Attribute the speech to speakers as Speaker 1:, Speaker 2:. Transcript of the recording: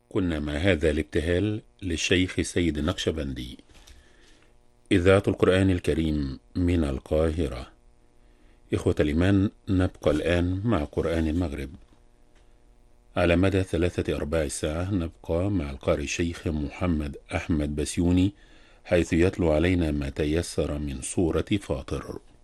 Speaker 1: كنا مع هذا الابتهال للشيخ سيد النقشبندي. إذاعة القرآن الكريم من القاهرة. إخوة الإيمان، نبقى الآن مع قرآن المغرب. على مدى 3 أرباع ساعة نبقى مع القارئ الشيخ محمد أحمد بسيوني، حيث يتلو علينا ما تيسر من سورة فاطر.